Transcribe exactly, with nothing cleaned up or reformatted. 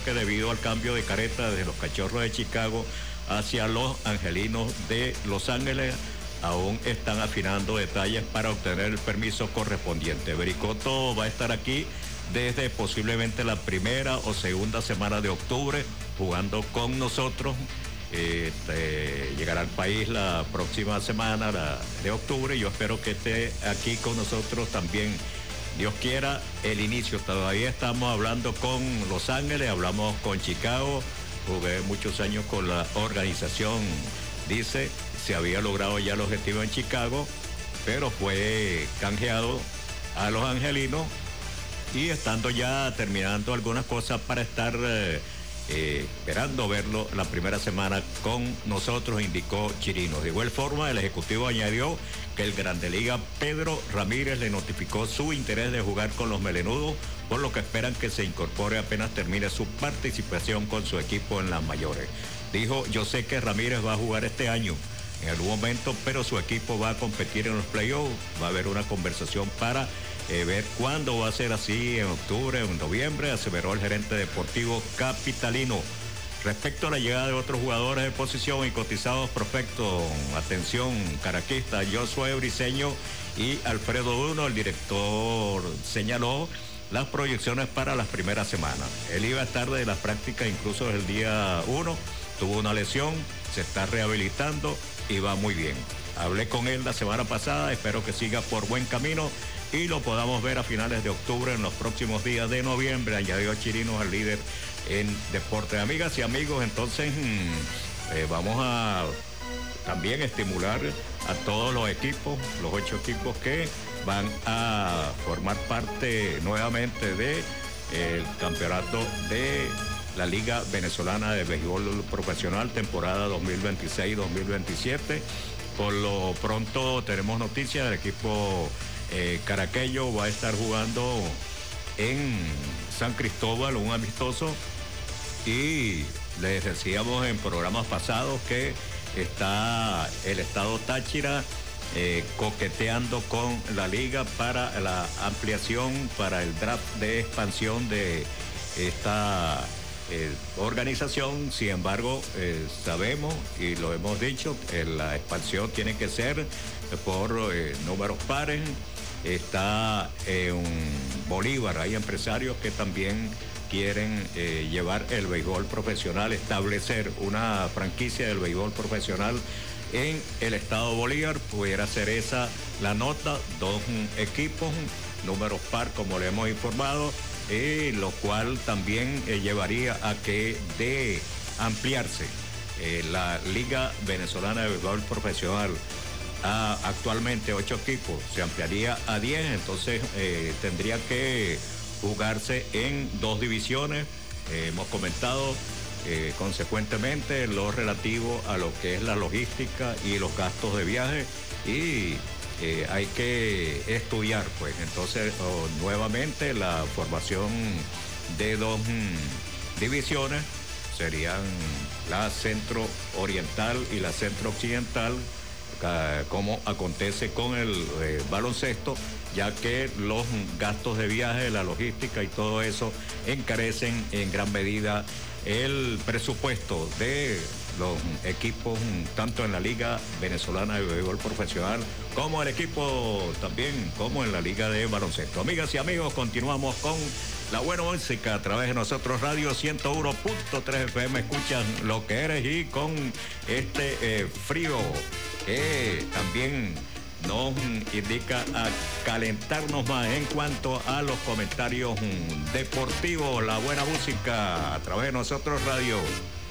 que debido al cambio de careta de los Cachorros de Chicago hacia los Angelinos de Los Ángeles, aún están afinando detalles para obtener el permiso correspondiente. Vericoto va a estar aquí desde posiblemente la primera o segunda semana de octubre jugando con nosotros. Este, llegará al país la próxima semana la de octubre. Yo espero que esté aquí con nosotros también, Dios quiera, el inicio. Todavía estamos hablando con Los Ángeles, hablamos con Chicago, jugué muchos años con la organización, dice, se había logrado ya el objetivo en Chicago, pero fue canjeado a los Angelinos y estando ya terminando algunas cosas para estar eh, eh, esperando verlo la primera semana con nosotros, indicó Chirino. De igual forma, el ejecutivo añadió que el Grande Liga Pedro Ramírez le notificó su interés de jugar con los melenudos, por lo que esperan que se incorpore apenas termine su participación con su equipo en las mayores. Dijo, yo sé que Ramírez va a jugar este año en algún momento, pero su equipo va a competir en los playoffs, va a haber una conversación para eh, ver cuándo va a ser así, en octubre, en noviembre, aseveró el gerente deportivo capitalino. Respecto a la llegada de otros jugadores de posición y cotizados prospectos, atención, caraquista, Josué Briceño y Alfredo Uno, el director señaló las proyecciones para las primeras semanas. Él iba a estar de las prácticas incluso el día uno, tuvo una lesión, se está rehabilitando y va muy bien. Hablé con él la semana pasada, espero que siga por buen camino y lo podamos ver a finales de octubre, en los próximos días de noviembre, añadió Chirinos, al líder en deporte. Amigas y amigos, entonces eh, vamos a también estimular a todos los equipos, los ocho equipos que van a formar parte nuevamente del eh, campeonato de la Liga Venezolana de Béisbol Profesional, temporada dos mil veintiséis dos mil veintisiete. Por lo pronto tenemos noticias, el equipo eh, caraqueño va a estar jugando en San Cristóbal, un amistoso, y les decíamos en programas pasados que está el estado Táchira eh, coqueteando con la liga para la ampliación, para el draft de expansión de esta eh, organización. Sin embargo, eh, sabemos y lo hemos dicho, eh, la expansión tiene que ser por eh, números pares. Está en Bolívar, hay empresarios que también quieren eh, llevar el béisbol profesional, establecer una franquicia del béisbol profesional en el estado Bolívar. Pudiera ser esa la nota, dos equipos, números par como le hemos informado, eh, lo cual también eh, llevaría a que de ampliarse eh, la Liga Venezolana de Béisbol Profesional a actualmente ocho equipos, se ampliaría a diez, entonces eh, tendría que jugarse en dos divisiones. Eh, hemos comentado eh, consecuentemente lo relativo a lo que es la logística y los gastos de viaje, y eh, hay que estudiar pues entonces oh, nuevamente la formación de dos mm, divisiones, serían la centro oriental y la centro occidental, como acontece con el eh, baloncesto, ya que los gastos de viaje, la logística y todo eso encarecen en gran medida el presupuesto de los equipos, tanto en la Liga Venezolana de Béisbol Profesional como el equipo también, como en la Liga de Baloncesto. Amigas y amigos, continuamos con la buena música a través de nosotros Radio ciento uno punto tres F M. Escuchan Lo que eres, y con este eh, frío que también nos indica a calentarnos más en cuanto a los comentarios deportivos. La buena música a través de nosotros Radio